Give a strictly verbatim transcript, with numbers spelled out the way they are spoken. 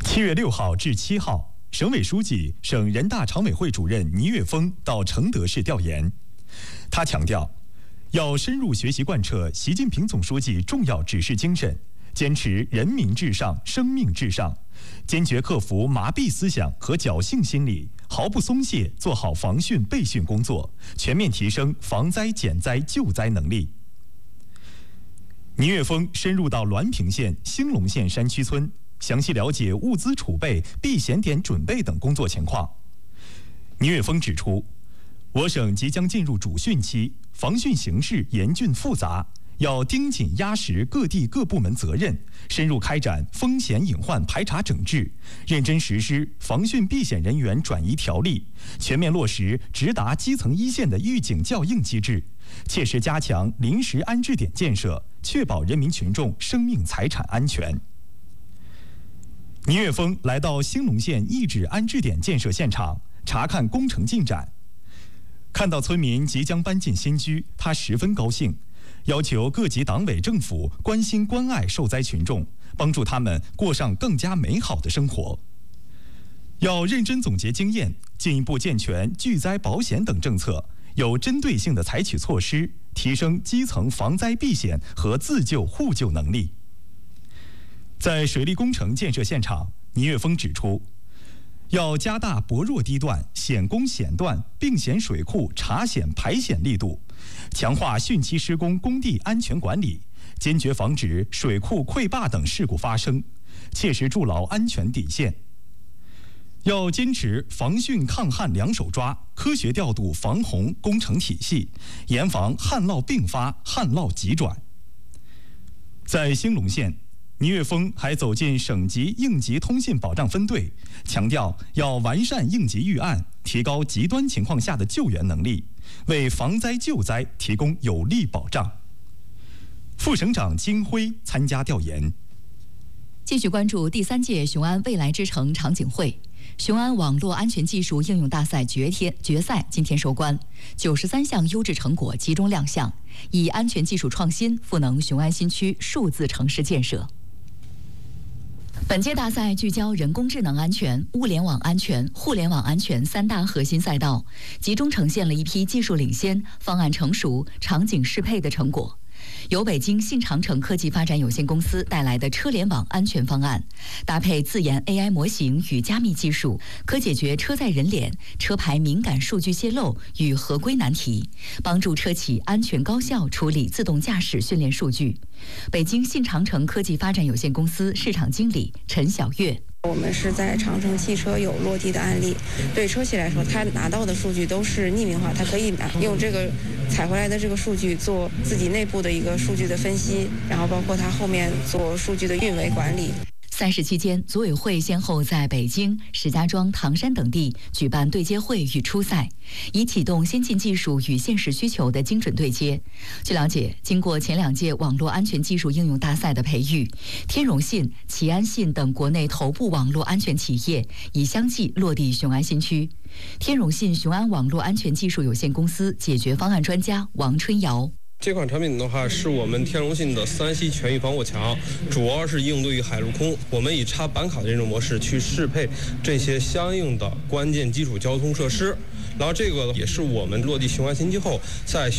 七月六号至七号，省委书记、省人大常委会主任倪岳峰到承德市调研。他强调，要深入学习贯彻习近平总书记重要指示精神，坚持人民至上、生命至上，坚决克服麻痹思想和侥幸心理，毫不松懈做好防汛备汛工作，全面提升防灾减灾救灾能力。倪岳峰深入到滦平县兴隆县山区村，详细了解物资储备、避险点准备等工作情况。倪岳峰指出，我省即将进入主汛期，防汛形势严峻复杂，要盯紧压实各地各部门责任，深入开展风险隐患排查整治，认真实施防汛避险人员转移条例，全面落实直达基层一线的预警校应机制，切实加强临时安置点建设，确保人民群众生命财产安全。倪岳峰来到兴隆县遗址安置点建设现场，查看工程进展。看到村民即将搬进新居，他十分高兴，要求各级党委政府关心关爱受灾群众，帮助他们过上更加美好的生活。要认真总结经验，进一步健全拒灾保险等政策，有针对性地采取措施，提升基层防灾避险和自救互救能力。在水利工程建设现场，倪岳峰指出，要加大薄弱地段、险工险段、并险水库查险排险力度，强化汛期施工工地安全管理，坚决防止水库溃坝等事故发生，切实筑牢安全底线。要坚持防汛抗旱两手抓，科学调度防洪工程体系，严防旱涝并发、旱涝急转。在兴隆县，倪岳峰还走进省级应急通信保障分队，强调要完善应急预案，提高极端情况下的救援能力，为防灾救灾提供有力保障。副省长金辉参加调研。 继续关注第三届雄安未来之城场景会。雄安网络安全技术应用大赛决天决赛今天收官，九十三项优质成果集中亮相，以安全技术创新赋能雄安新区数字城市建设。本届大赛聚焦人工智能安全、物联网安全、互联网安全三大核心赛道，集中呈现了一批技术领先、方案成熟、场景适配的成果。由北京信长城科技发展有限公司带来的车联网安全方案，搭配自研 A I 模型与加密技术，可解决车载人脸、车牌敏感数据泄露与合规难题，帮助车企安全高效处理自动驾驶训练数据。北京信长城科技发展有限公司市场经理陈晓月。 我们是在长城汽车有落地的案例，对车企来说，他拿到的数据都是匿名化，他可以用这个采回来的这个数据做自己内部的一个数据的分析，然后包括他后面做数据的运维管理。 赛事期间，组委会先后在北京、石家庄、唐山等地举办对接会与初赛，以启动先进技术与现实需求的精准对接。据了解，经过前两届网络安全技术应用大赛的培育，天融信、齐安信等国内头部网络安全企业已相继落地雄安新区。天融信雄安网络安全技术有限公司解决方案专家王春瑶。 这款产品的话，是我们天融信的三系全域防火墙，主要是应对于海陆空。我们以插板卡的这种模式去适配这些相应的关键基础交通设施，然后这个也是我们落地雄安新区后在